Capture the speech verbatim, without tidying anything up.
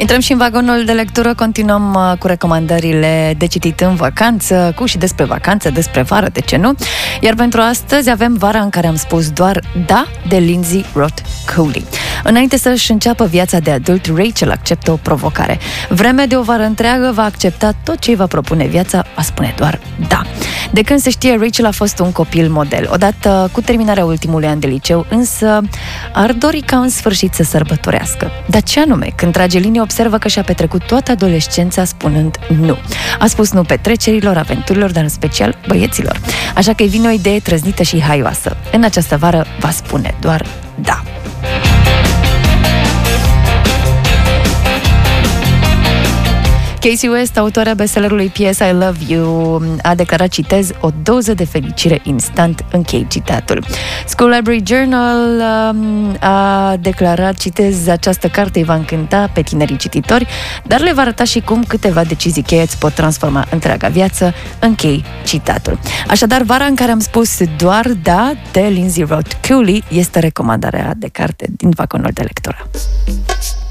Intrăm și în vagonul de lectură, continuăm cu recomandările de citit în vacanță, cu și despre vacanță, despre vară, de ce nu? Iar pentru astăzi avem Vara în care am spus doar da, de Lindsay Roth Cooley. Înainte să-și înceapă viața de adult, Rachel acceptă o provocare. Vreme de o vară întreagă va accepta tot ce îi va propune viața, va spune doar da. De când se știe, Rachel a fost un copil model. Odată cu terminarea ultimului an de liceu, însă ar dori ca în sfârșit să sărbătorească. Dar ce anume? Când trage linie, observă că și-a petrecut toată adolescența spunând nu. A spus nu petrecerilor, aventurilor, dar în special băieților. Așa că îi vine o idee trăznită și haioasă. În această vară va spune doar da. Casey West, autoarea bestsellerului P S I Love You, a declarat, citez, o doză de fericire instant, închei citatul. School Library Journal um, a declarat, citez, această carte îi va încânta pe tinerii cititori, dar le va arăta și cum câteva decizii cheie îți pot transforma întreaga viață, închei citatul. Așadar, Vara în care am spus doar da, de Lindsay Roth Cooley, este recomandarea de carte din vagonul de lectură.